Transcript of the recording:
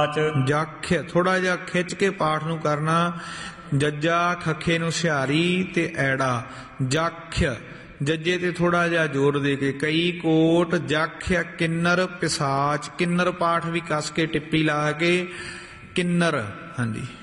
जख थोड़ा जा खिंच के पाठ नूं करना। जज्जा खखे नूं सिहारी ते ऐड़ा जख जज्जे ते थोड़ा जा जोर दे के कई कोट जख किन्नर पिसाच किन्नर पाठ भी कस के टिप्पी ला के किन्नर। हाँ जी।